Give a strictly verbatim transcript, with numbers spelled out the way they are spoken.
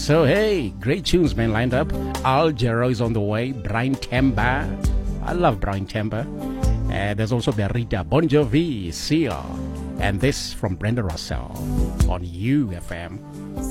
So, hey, great tunes, man, lined up. Al Jarreau is on the way. Brian Temba. I love Brian Temba. Uh, there's also Berita, Bon Jovi, Sia. And this from Brenda Russell on U F M.